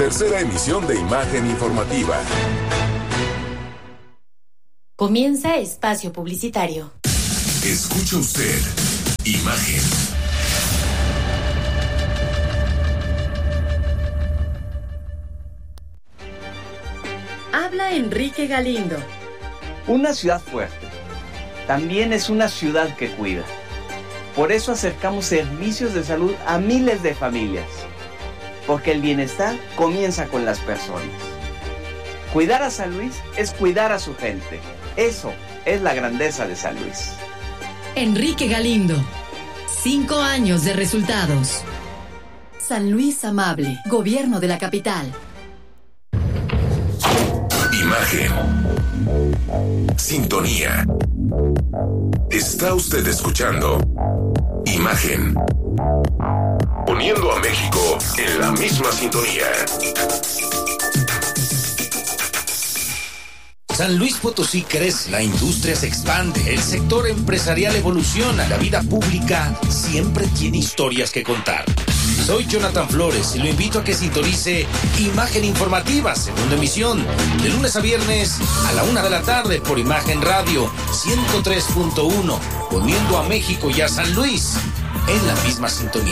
tercera emisión de Imagen Informativa. Comienza espacio publicitario. Escucha usted Imagen. Habla Enrique Galindo. Una ciudad fuerte también es una ciudad que cuida. Por eso acercamos servicios de salud a miles de familias. Porque el bienestar comienza con las personas. Cuidar a San Luis es cuidar a su gente. Eso es la grandeza de San Luis. Enrique Galindo. 5 años de resultados. San Luis Amable, Gobierno de la Capital. Imagen. Sintonía. Está usted escuchando Imagen. Poniendo a México en la misma sintonía. San Luis Potosí crece, la industria se expande, el sector empresarial evoluciona, la vida pública siempre tiene historias que contar. Soy Jonathan Flores y lo invito a que sintonice Imagen Informativa, segunda emisión, de lunes a viernes a la 1 de la tarde por Imagen Radio 103.1, poniendo a México y a San Luis en la misma sintonía.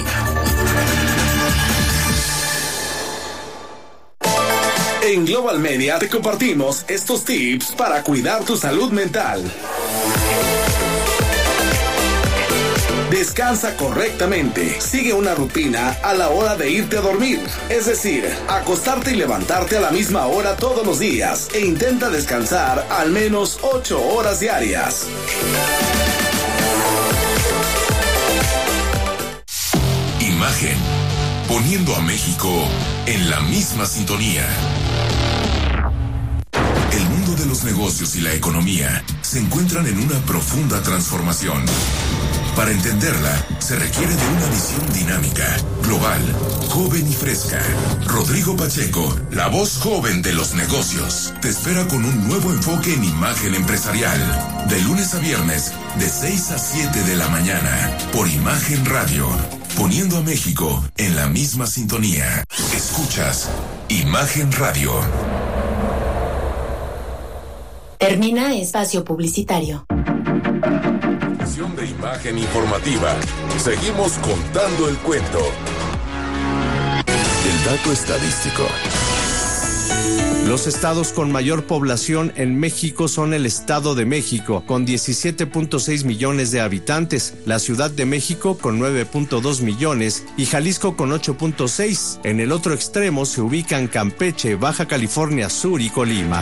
En Global Media te compartimos estos tips para cuidar tu salud mental. Descansa correctamente. Sigue una rutina a la hora de irte a dormir. Es decir, acostarte y levantarte a la misma hora todos los días. E intenta descansar al menos 8 horas diarias. Imagen. Poniendo a México en la misma sintonía. El mundo de los negocios y la economía se encuentran en una profunda transformación. Para entenderla, se requiere de una visión dinámica, global, joven y fresca. Rodrigo Pacheco, la voz joven de los negocios, te espera con un nuevo enfoque en imagen empresarial. De lunes a viernes, de 6 a 7 de la mañana, por Imagen Radio. Poniendo a México en la misma sintonía. Escuchas Imagen Radio. Termina espacio publicitario. De Imagen Informativa. Seguimos contando el cuento. El dato estadístico. Los estados con mayor población en México son el Estado de México, con 17.6 millones de habitantes, la Ciudad de México con 9.2 millones y Jalisco con 8.6. En el otro extremo se ubican Campeche, Baja California Sur y Colima.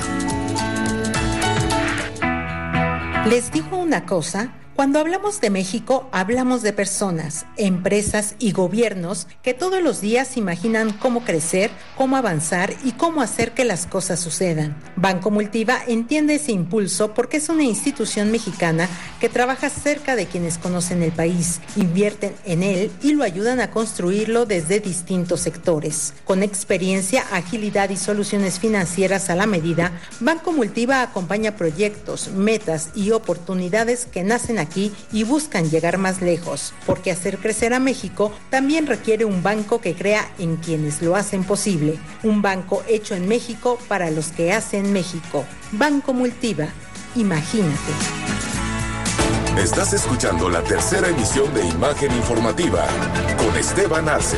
Les digo una cosa. Cuando hablamos de México, hablamos de personas, empresas y gobiernos que todos los días imaginan cómo crecer, cómo avanzar y cómo hacer que las cosas sucedan. Banco Multiva entiende ese impulso porque es una institución mexicana que trabaja cerca de quienes conocen el país, invierten en él y lo ayudan a construirlo desde distintos sectores. Con experiencia, agilidad y soluciones financieras a la medida, Banco Multiva acompaña proyectos, metas y oportunidades que nacen aquí y buscan llegar más lejos, porque hacer crecer a México también requiere un banco que crea en quienes lo hacen posible, un banco hecho en México para los que hacen México. Banco Multiva, imagínate. Estás escuchando la tercera emisión de Imagen Informativa con Esteban Arce.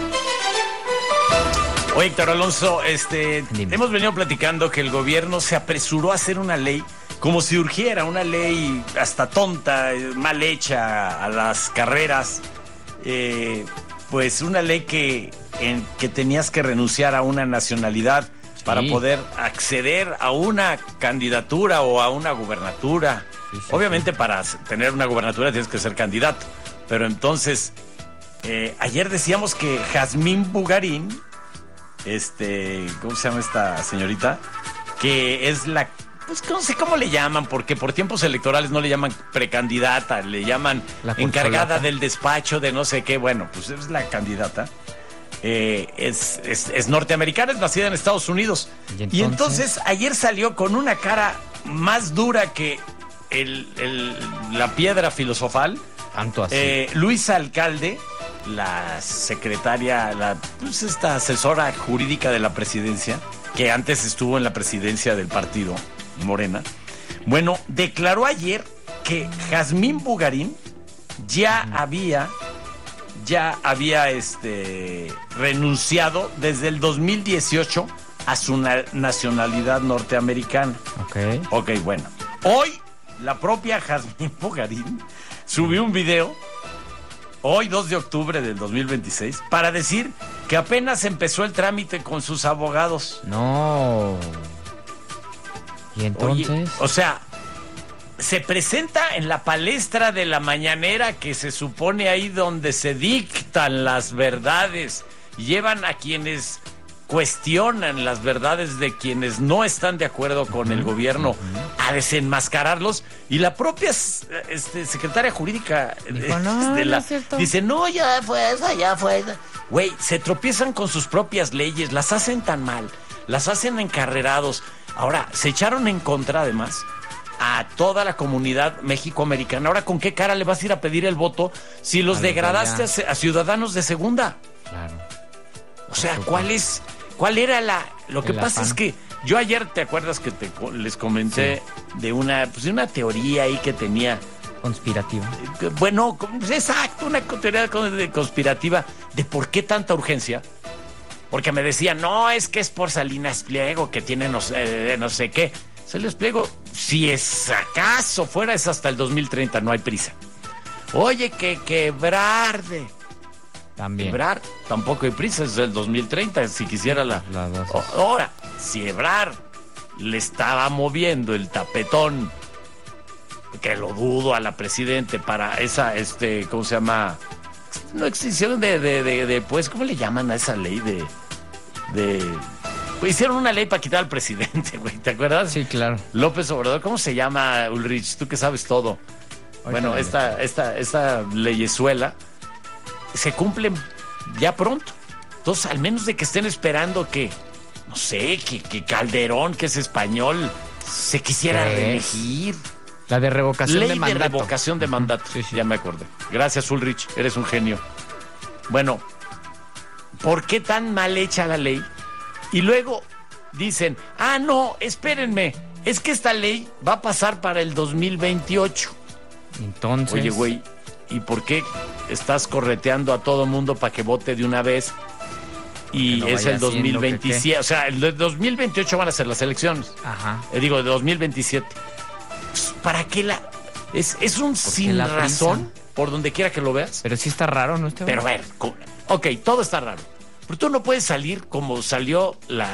Oye, Héctor Alonso, hemos venido platicando que el gobierno se apresuró a hacer una ley como si urgiera, una ley hasta tonta, mal hecha a las carreras, pues una ley que tenías que renunciar a una nacionalidad para poder acceder a una candidatura o a una gubernatura. Obviamente para tener una gubernatura tienes que ser candidato, pero entonces ayer decíamos que Jazmín Bugarín, ¿cómo se llama esta señorita? Que es la... Pues no sé cómo le llaman, porque por tiempos electorales no le llaman precandidata, le llaman encargada del despacho de no sé qué. Bueno, pues es la candidata. Es norteamericana, es nacida en Estados Unidos. Y entonces ayer salió con una cara más dura que la piedra filosofal. Tanto así. Luis Alcalde, la secretaria, esta asesora jurídica de la presidencia, que antes estuvo en la presidencia del partido Morena, bueno, declaró ayer que Jazmín Bugarín ya había renunciado desde el 2018 a su nacionalidad norteamericana. Ok, bueno. Hoy, la propia Jazmín Bugarín subió un video, hoy 2 de octubre del 2026, para decir que apenas empezó el trámite con sus abogados. No. ¿Y entonces? Oye, o sea, se presenta en la palestra de la mañanera, que se supone ahí donde se dictan las verdades, llevan a quienes cuestionan las verdades de quienes no están de acuerdo con el gobierno a desenmascararlos, y la propia secretaria jurídica dijo, no es cierto. Dice, no, ya fue esa. Güey, se tropiezan con sus propias leyes, las hacen tan mal, las hacen encarrerados. Ahora, se echaron en contra, además, a toda la comunidad mexicoamericana. Ahora, ¿con qué cara le vas a ir a pedir el voto si los degradaste a ciudadanos de segunda? Claro. O sea, ¿cuál era lo que pasa es que yo ayer, ¿te acuerdas que les comenté de una teoría ahí que tenía? Conspirativa. Bueno, exacto, una teoría conspirativa de por qué tanta urgencia. Porque me decían, no, es que es por Salinas Pliego, que tiene no sé qué. Salinas Pliego, si es acaso fuera, es hasta el 2030, no hay prisa. Oye, que Ebrard también. Ebrard, tampoco hay prisa, es el 2030, si quisiera Ahora, si Ebrard le estaba moviendo el tapetón, que lo dudo, a la presidente para esa, ¿cómo se llama? No, extinción pues, ¿cómo le llaman a esa ley pues hicieron una ley para quitar al presidente, güey, ¿te acuerdas? Sí, claro. López Obrador, ¿cómo se llama, Ulrich? Tú que sabes todo. Bueno, esta leyezuela se cumple ya pronto. Entonces, al menos de que estén esperando que, no sé, que Calderón, que es español, se quisiera reelegir. La de revocación de mandato. Ley de revocación de mandato. Sí. Ya me acordé. Gracias, Ulrich. Eres un genio. Bueno, ¿por qué tan mal hecha la ley? Y luego dicen, no, espérenme, es que esta ley va a pasar para el 2028. Entonces... Oye, güey, ¿y por qué estás correteando a todo mundo para que vote de una vez? Y no es el 2027. O sea, el 2028 van a ser las elecciones. Ajá. Digo, de 2027. ¿Para qué es un sin razón por donde quiera que lo veas? Pero sí está raro, ¿no? Pero a ver, todo está raro. Pero tú no puedes salir como salió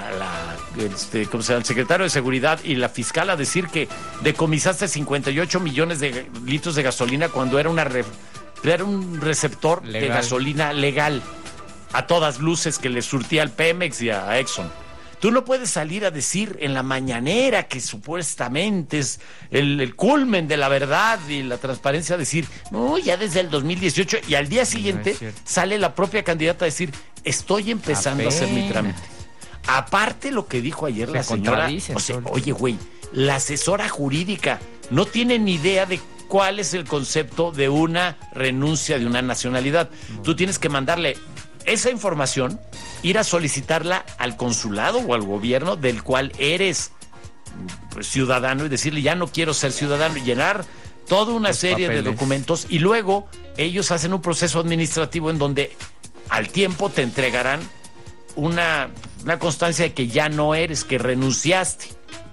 ¿cómo se llama? El secretario de Seguridad y la fiscal a decir que decomisaste 58 millones de litros de gasolina cuando era un receptor legal, de gasolina legal, a todas luces, que le surtía al Pemex y a Exxon. Tú no puedes salir a decir en la mañanera, que supuestamente es el culmen de la verdad y la transparencia, decir, no, ya desde el 2018, y al día siguiente sale la propia candidata a decir, estoy empezando a hacer mi trámite. Aparte lo que dijo ayer la señora, oye, güey, la asesora jurídica no tiene ni idea de cuál es el concepto de una renuncia de una nacionalidad. Tú tienes que mandarle esa información, ir a solicitarla al consulado o al gobierno del cual eres ciudadano y decirle, ya no quiero ser ciudadano, y llenar toda una serie de documentos, y luego ellos hacen un proceso administrativo en donde al tiempo te entregarán una constancia de que ya no eres, que renunciaste.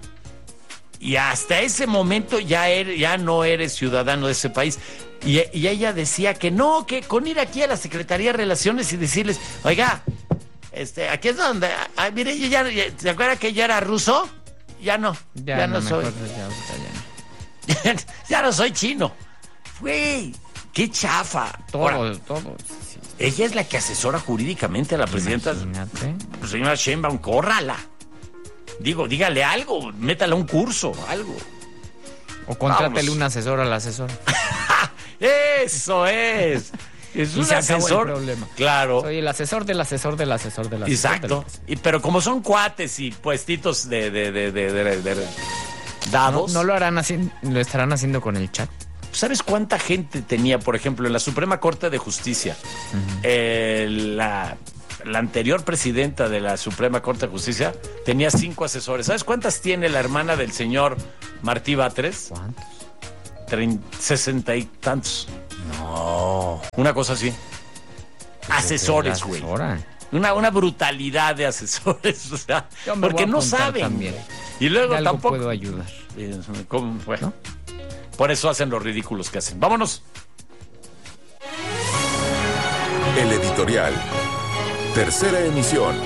Y hasta ese momento ya no eres ciudadano de ese país. Y ella decía que no, que con ir aquí a la Secretaría de Relaciones y decirles, oiga, aquí es donde, mire, yo ya, ¿se acuerda que ya era ruso? Ya no soy. Ya no soy chino. Güey, qué chafa. Todo. Sí. Ella es la que asesora jurídicamente a la presidenta. Pues, señora Sheinbaum, córrala. Dígale algo, métala a un curso, algo. O contrátele un asesor al asesor. Eso es. Es un asesor. El problema. Claro. Soy el asesor del asesor del asesor del asesor. Exacto. Pero como son cuates y puestitos de dados. ¿No lo harán así? ¿Lo estarán haciendo con el chat? ¿Sabes cuánta gente tenía, por ejemplo, en la Suprema Corte de Justicia? La anterior presidenta de la Suprema Corte de Justicia tenía 5 asesores. ¿Sabes cuántas tiene la hermana del señor Martí Batres? ¿Cuántos? 60 y tantos. No. Una cosa así. Asesores, güey. Una brutalidad de asesores, o sea, porque no saben. También. Y luego tampoco puedo ayudar. ¿Cómo fue? ¿No? Por eso hacen los ridículos que hacen. Vámonos. El editorial. Tercera emisión.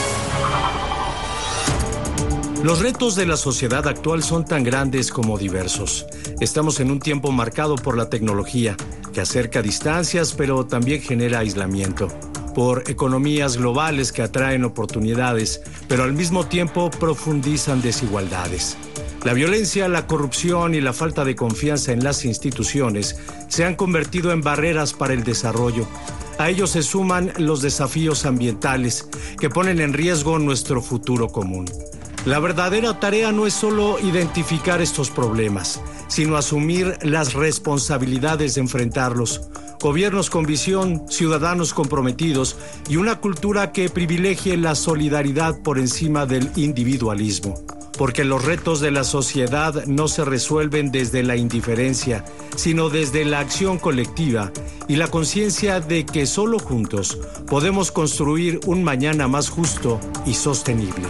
Los retos de la sociedad actual son tan grandes como diversos. Estamos en un tiempo marcado por la tecnología, que acerca distancias, pero también genera aislamiento. Por economías globales que atraen oportunidades, pero al mismo tiempo profundizan desigualdades. La violencia, la corrupción y la falta de confianza en las instituciones se han convertido en barreras para el desarrollo. A ello se suman los desafíos ambientales que ponen en riesgo nuestro futuro común. La verdadera tarea no es solo identificar estos problemas, sino asumir las responsabilidades de enfrentarlos. Gobiernos con visión, ciudadanos comprometidos y una cultura que privilegie la solidaridad por encima del individualismo. Porque los retos de la sociedad no se resuelven desde la indiferencia, sino desde la acción colectiva y la conciencia de que solo juntos podemos construir un mañana más justo y sostenible.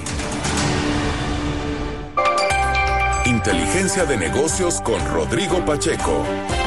Inteligencia de negocios con Rodrigo Pacheco.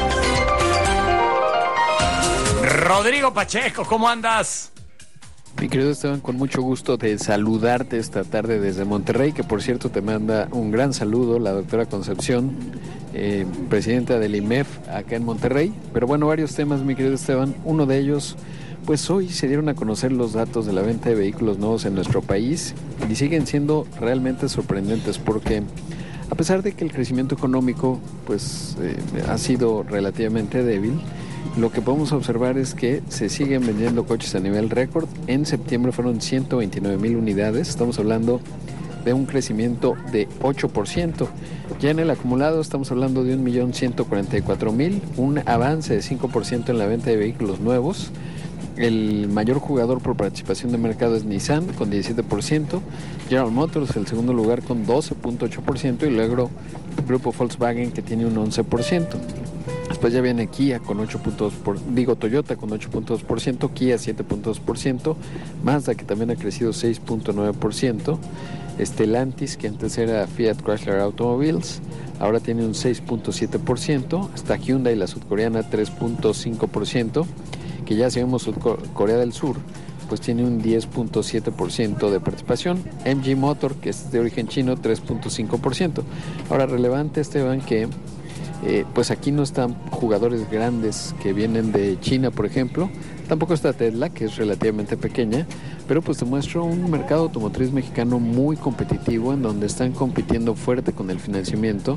Rodrigo Pacheco, ¿cómo andas? Mi querido Esteban, con mucho gusto de saludarte esta tarde desde Monterrey, que por cierto te manda un gran saludo la doctora Concepción, presidenta del IMEF acá en Monterrey. Pero bueno, varios temas, mi querido Esteban. Uno de ellos, pues hoy se dieron a conocer los datos de la venta de vehículos nuevos en nuestro país y siguen siendo realmente sorprendentes porque a pesar de que el crecimiento económico pues ha sido relativamente débil, lo que podemos observar es que se siguen vendiendo coches a nivel récord. En septiembre fueron 129,000 unidades. Estamos hablando de un crecimiento de 8%. Ya en el acumulado estamos hablando de 1,144,000, un avance de 5% en la venta de vehículos nuevos. El mayor jugador por participación de mercado es Nissan con 17%, General Motors el segundo lugar con 12.8% y luego el grupo Volkswagen que tiene un 11%. Después ya viene Kia con 8 puntos, Toyota con 8.2%, Kia 7.2%, Mazda que también ha crecido 6.9%, Stellantis que antes era Fiat Chrysler Automobiles, ahora tiene un 6.7%, hasta Hyundai la sudcoreana 3.5%, que ya si vemos Corea del Sur, pues tiene un 10.7% de participación. MG Motor, que es de origen chino, 3.5%. Ahora, relevante, Esteban, que pues aquí no están jugadores grandes que vienen de China, por ejemplo. Tampoco está Tesla, que es relativamente pequeña, pero pues te muestro un mercado automotriz mexicano muy competitivo, en donde están compitiendo fuerte con el financiamiento.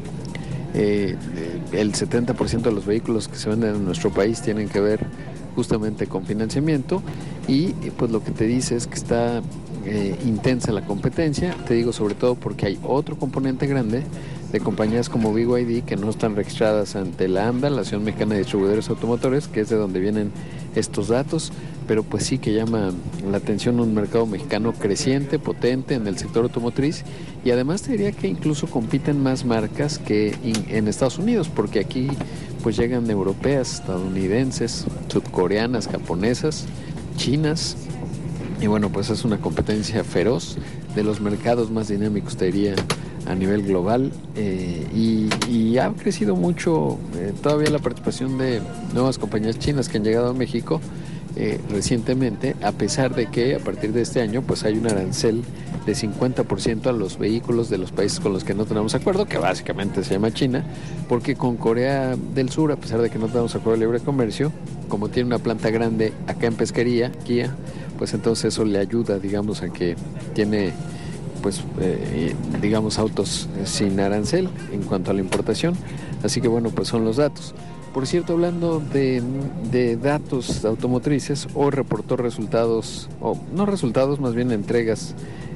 El 70% de los vehículos que se venden en nuestro país tienen que ver justamente con financiamiento y pues lo que te dice es que está intensa la competencia. Te digo sobre todo porque hay otro componente grande de compañías como BYD que no están registradas ante la AMDA, la Asociación Mexicana de Distribuidores Automotores, que es de donde vienen estos datos, pero pues sí que llama la atención un mercado mexicano creciente, potente en el sector automotriz, y además te diría que incluso compiten más marcas que en Estados Unidos, porque aquí pues llegan europeas, estadounidenses, sudcoreanas, japonesas, chinas, y bueno, pues es una competencia feroz de los mercados más dinámicos, te diría, a nivel global, y ha crecido mucho todavía la participación de nuevas compañías chinas que han llegado a México recientemente, a pesar de que a partir de este año pues hay un arancel de 50% a los vehículos de los países con los que no tenemos acuerdo, que básicamente se llama China, porque con Corea del Sur, a pesar de que no tenemos acuerdo de libre comercio, como tiene una planta grande acá en pesquería, Kia, pues entonces eso le ayuda, digamos, a que tiene pues digamos autos sin arancel en cuanto a la importación. Así que bueno, pues son los datos. Por cierto, hablando de datos automotrices, hoy reportó resultados, o no resultados, más bien entregas,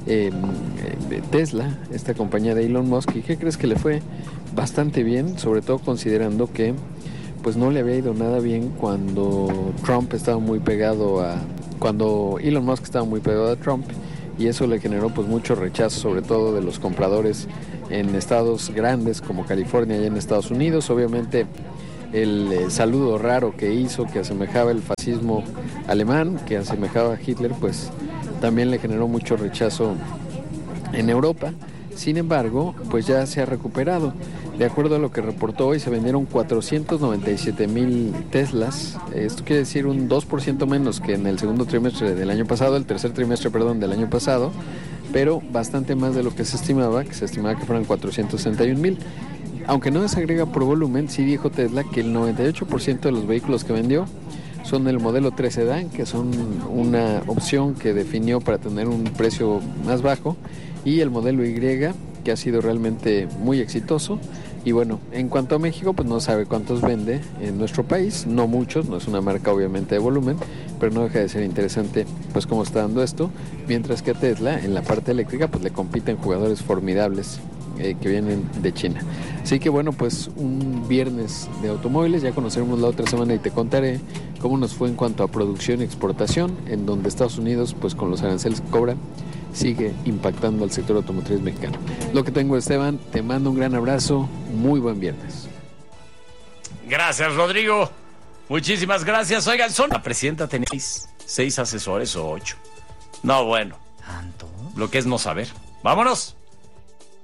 Tesla, esta compañía de Elon Musk. ¿Y qué crees? Que le fue bastante bien, sobre todo considerando que pues no le había ido nada bien cuando Trump estaba muy pegado cuando Elon Musk estaba muy pegado a Trump, y eso le generó pues mucho rechazo, sobre todo de los compradores en estados grandes como California y en Estados Unidos. Obviamente el saludo raro que hizo, que asemejaba el fascismo alemán, que asemejaba a Hitler, pues también le generó mucho rechazo en Europa. Sin embargo, pues ya se ha recuperado. De acuerdo a lo que reportó hoy, se vendieron 497,000 Teslas. Esto quiere decir un 2% menos que en el segundo trimestre del año pasado, el tercer trimestre, perdón, del año pasado, pero bastante más de lo que se estimaba que fueran 461,000. Aunque no desagrega por volumen, sí dijo Tesla que el 98% de los vehículos que vendió son el modelo 3 Sedan, que son una opción que definió para tener un precio más bajo, y el modelo Y, que ha sido realmente muy exitoso. Y bueno, en cuanto a México, pues no sabe cuántos vende en nuestro país, no muchos, no es una marca obviamente de volumen, pero no deja de ser interesante pues cómo está dando esto, mientras que a Tesla en la parte eléctrica pues le compiten jugadores formidables que vienen de China. Así que bueno, pues un viernes de automóviles, ya conoceremos la otra semana y te contaré cómo nos fue en cuanto a producción y exportación, en donde Estados Unidos pues con los aranceles que cobra sigue impactando al sector automotriz mexicano. Lo que tengo, Esteban, te mando un gran abrazo, muy buen viernes. Gracias, Rodrigo. Muchísimas gracias. Oigan, la presidenta tenía 6 asesores o 8. No, bueno. Lo que es no saber. ¡Vámonos!